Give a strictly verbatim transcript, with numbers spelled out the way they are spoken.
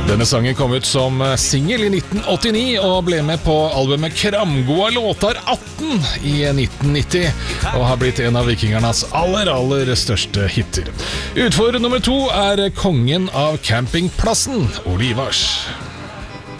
Denne sangen kom ut som single i nitten åttini og ble med på albumet Kramgoa låtar atten i nitten nitti og har blitt en av vikingernas aller, aller største hitter. Utfor nummer to er kongen av campingplassen, Ole Ivars.